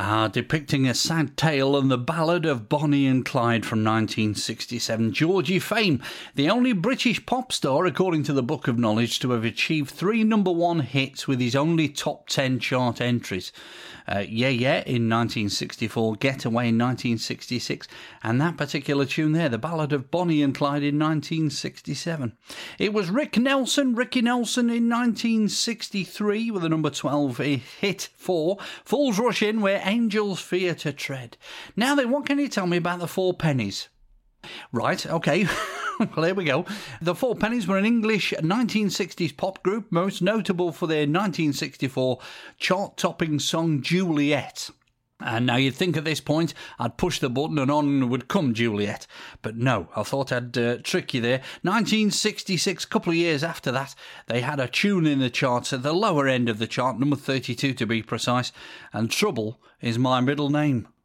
Depicting a sad tale and the ballad of Bonnie and Clyde from 1967. Georgie Fame, the only British pop star, according to the Book of Knowledge, to have achieved 3 number-1 hits with his only top 10 chart entries. Yeah in 1964, Getaway in 1966, and that particular tune there, the ballad of Bonnie and Clyde in 1967. It was Ricky Nelson in 1963 with a number 12 hit for Fools Rush In Where Angels Fear to Tread. Now then, what can you tell me about the Four Pennies? Right, okay. Well, here we go. The Four Pennies were an English 1960s pop group, most notable for their 1964 chart-topping song Juliet. And now you'd think at this point I'd push the button and on would come Juliet. But no, I thought I'd trick you there. 1966, a couple of years after that, they had a tune in the charts at the lower end of the chart, number 32 to be precise, and Trouble Is My Middle Name.